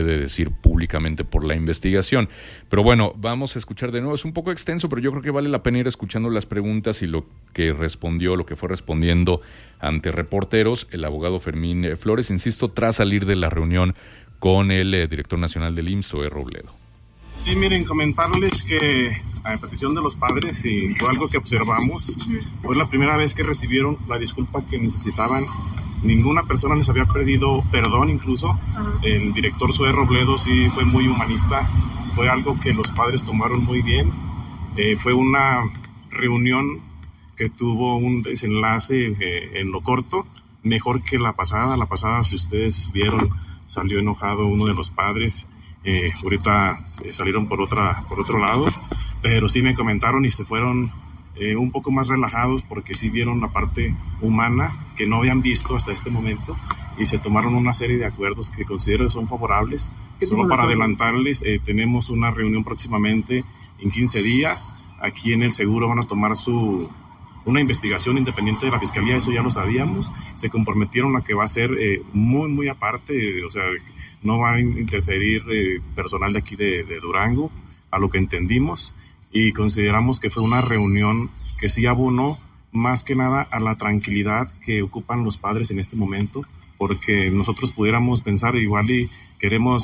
puede decir públicamente por la investigación. Pero bueno, vamos a escuchar de nuevo. Es un poco extenso, pero yo creo que vale la pena ir escuchando las preguntas y lo que fue respondiendo ante reporteros el abogado Fermín Flores, insisto, tras salir de la reunión con el director nacional del IMSS, Zoé Robledo. Sí, miren, comentarles que a petición de los padres, y fue algo que observamos, fue la primera vez que recibieron la disculpa que necesitaban. Ninguna persona les había pedido perdón, incluso. El director Zoé Robledo sí fue muy humanista, fue algo que los padres tomaron muy bien. Fue una reunión que tuvo un desenlace en lo corto, mejor que la pasada. La pasada, si ustedes vieron, salió enojado uno de los padres. Ahorita salieron por otro lado, pero sí me comentaron y se fueron un poco más relajados porque sí vieron la parte humana que no habían visto hasta este momento y se tomaron una serie de acuerdos que considero son favorables. Solo para adelantarles, tenemos una reunión próximamente en 15 días. Aquí en el seguro van a tomar una investigación independiente de la Fiscalía, eso ya lo sabíamos. Se comprometieron a que va a ser muy, muy aparte, o sea, no va a interferir personal de aquí de Durango, a lo que entendimos, y consideramos que fue una reunión que sí abonó más que nada a la tranquilidad que ocupan los padres en este momento, porque nosotros pudiéramos pensar igual y queremos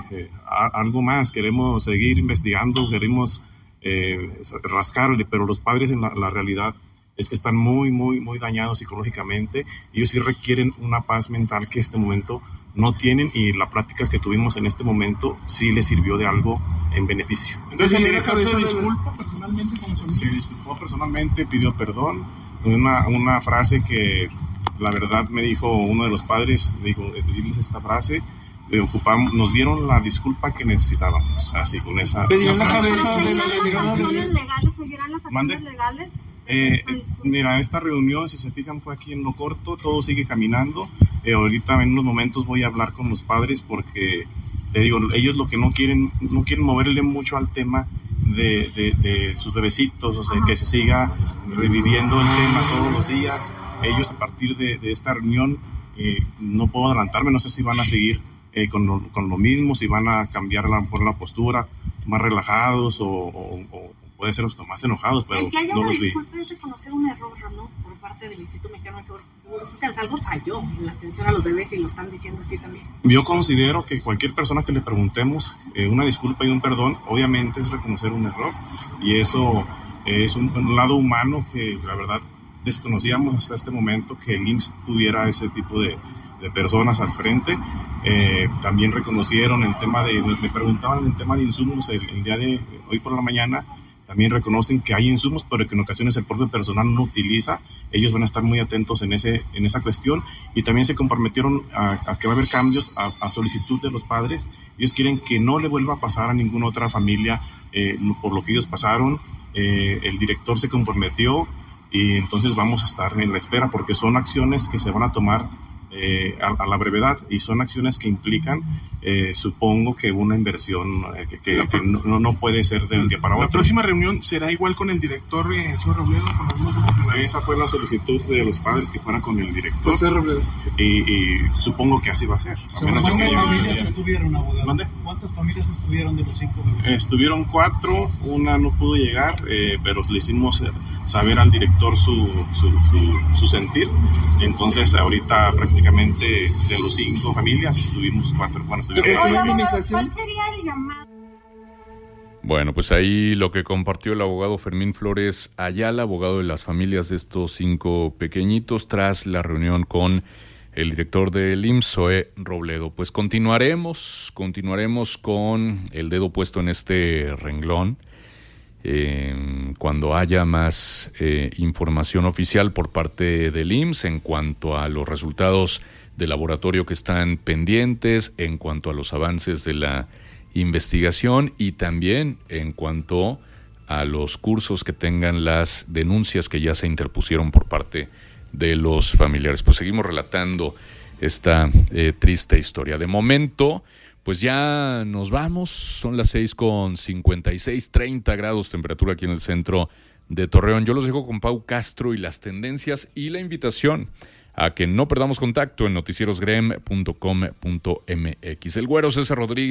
algo más, queremos seguir investigando, queremos rascarle, pero los padres en la realidad es que están muy, muy, muy dañados psicológicamente. Ellos sí requieren una paz mental que en este momento no tienen, y la práctica que tuvimos en este momento sí les sirvió de algo en beneficio. Entonces, el director se disculpa personalmente con su amigo. Se disculpó personalmente, pidió perdón. Una frase que la verdad me dijo uno de los padres, me dijo, dimos esta frase, nos dieron la disculpa que necesitábamos, así con esa frase. ¿Las acciones legales? ¿Seguirán las acciones legales? Mira, esta reunión, si se fijan, fue aquí en lo corto, todo sigue caminando. Ahorita en unos momentos voy a hablar con los padres porque, te digo, ellos lo que no quieren moverle mucho al tema de sus bebecitos, o sea, que se siga reviviendo el tema todos los días. Ellos a partir de esta reunión, no puedo adelantarme, no sé si van a seguir con lo mismo, si van a cambiar por la postura, más relajados o puede ser hasta más enojados, pero que haya no una los vi. Disculpa es reconocer un error, ¿no? Por parte del Instituto Mexicano de Seguro Social. Algo falló en la atención a los bebés y lo están diciendo así también. Yo considero que cualquier persona que le preguntemos una disculpa y un perdón, obviamente es reconocer un error, y eso es un lado humano que la verdad desconocíamos hasta este momento, que el IMSS tuviera ese tipo de personas al frente. También reconocieron el tema me preguntaban el tema de insumos el día de hoy por la mañana. También reconocen que hay insumos, pero que en ocasiones el propio personal no utiliza. Ellos van a estar muy atentos en esa cuestión, y también se comprometieron a que va a haber cambios a solicitud de los padres. Ellos quieren que no le vuelva a pasar a ninguna otra familia por lo que ellos pasaron. El director se comprometió, y entonces vamos a estar en la espera, porque son acciones que se van a tomar a la brevedad, y son acciones que implican, supongo que una inversión que no puede ser de un día para otro. ¿La próxima reunión será igual con el director Zoé Robledo? Esa fue la solicitud de los padres, que fuera con el director, y supongo que así va a ser. ¿Cuántas familias estuvieron, abogado? ¿Cuántas familias estuvieron de los 5? Estuvieron 4, una no pudo llegar, pero le hicimos saber al director su sentir. Entonces ahorita prácticamente de los 5 familias estuvimos 4. ¿Cuál sería el llamado? Bueno, pues ahí lo que compartió el abogado Fermín Flores Ayala, abogado de las familias de estos 5 pequeñitos, tras la reunión con el director del IMSS, Zoé Robledo. Pues continuaremos con el dedo puesto en este renglón. Cuando haya más información oficial por parte del IMSS en cuanto a los resultados del laboratorio que están pendientes, en cuanto a los avances de la investigación, y también en cuanto a los cursos que tengan las denuncias que ya se interpusieron por parte de los familiares. Pues seguimos relatando esta triste historia. De momento, pues ya nos vamos, son las 6:56, 30 grados temperatura aquí en el centro de Torreón. Yo los dejo con Pau Castro y las tendencias y la invitación a que no perdamos contacto en noticierosgrem.com.mx. El Güero César Rodríguez.